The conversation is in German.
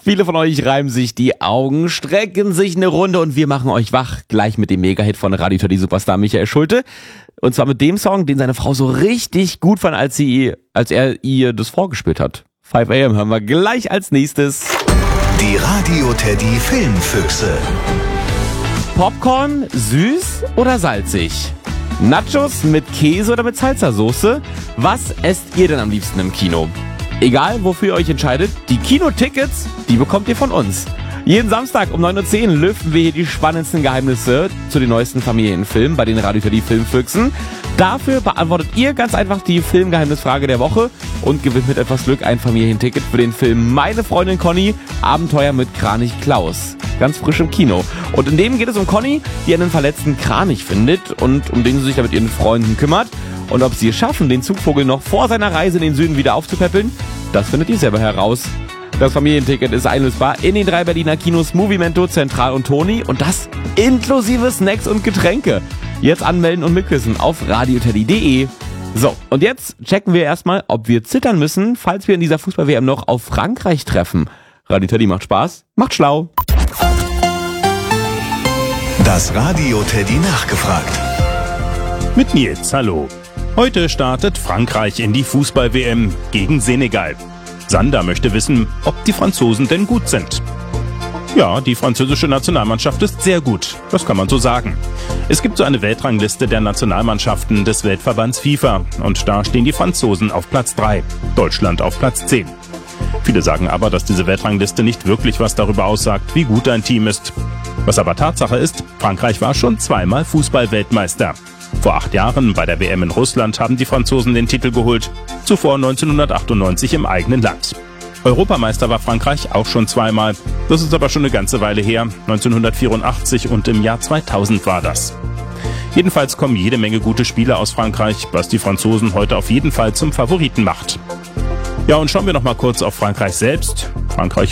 Viele von euch reiben sich die Augen, strecken sich eine Runde und wir machen euch wach. Gleich mit dem Mega-Hit von Radio Teddy Superstar Michael Schulte. Und zwar mit dem Song, den seine Frau so richtig gut fand, als er ihr das vorgespielt hat. 5 AM hören wir gleich als nächstes. Die Radio Teddy Filmfüchse. Popcorn, süß oder salzig? Nachos mit Käse oder mit Salsa-Soße? Was esst ihr denn am liebsten im Kino? Egal, wofür ihr euch entscheidet, die Kinotickets, die bekommt ihr von uns. Jeden Samstag um 9:10 Uhr lüften wir hier die spannendsten Geheimnisse zu den neuesten Familienfilmen bei den Radio Teddy Filmfüchsen. Dafür beantwortet ihr ganz einfach die Filmgeheimnisfrage der Woche und gewinnt mit etwas Glück ein Familienticket für den Film Meine Freundin Conny, Abenteuer mit Kranich Klaus. Ganz frisch im Kino. Und in dem geht es um Conny, die einen verletzten Kranich findet und um den sie sich da mit ihren Freunden kümmert. Und ob sie es schaffen, den Zugvogel noch vor seiner Reise in den Süden wieder aufzupäppeln, das findet ihr selber heraus. Das Familienticket ist einlösbar in den 3 Berliner Kinos Movimento, Zentral und Toni und das inklusive Snacks und Getränke. Jetzt anmelden und mitquissen auf radioteddy.de. So, und jetzt checken wir erstmal, ob wir zittern müssen, falls wir in dieser Fußball-WM noch auf Frankreich treffen. Radio Teddy macht Spaß, macht schlau. Das Radio Teddy nachgefragt. Mit Nils, hallo. Heute startet Frankreich in die Fußball-WM gegen Senegal. Sander möchte wissen, ob die Franzosen denn gut sind. Ja, die französische Nationalmannschaft ist sehr gut, das kann man so sagen. Es gibt so eine Weltrangliste der Nationalmannschaften des Weltverbands FIFA und da stehen die Franzosen auf Platz 3, Deutschland auf Platz 10. Viele sagen aber, dass diese Weltrangliste nicht wirklich was darüber aussagt, wie gut ein Team ist. Was aber Tatsache ist, Frankreich war schon 2-mal Fußball-Weltmeister. Vor 8 Jahren bei der WM in Russland haben die Franzosen den Titel geholt, zuvor 1998 im eigenen Land. Europameister war Frankreich auch schon 2-mal, das ist aber schon eine ganze Weile her, 1984 und im Jahr 2000 war das. Jedenfalls kommen jede Menge gute Spieler aus Frankreich, was die Franzosen heute auf jeden Fall zum Favoriten macht. Ja, und schauen wir noch mal kurz auf Frankreich selbst. Frankreich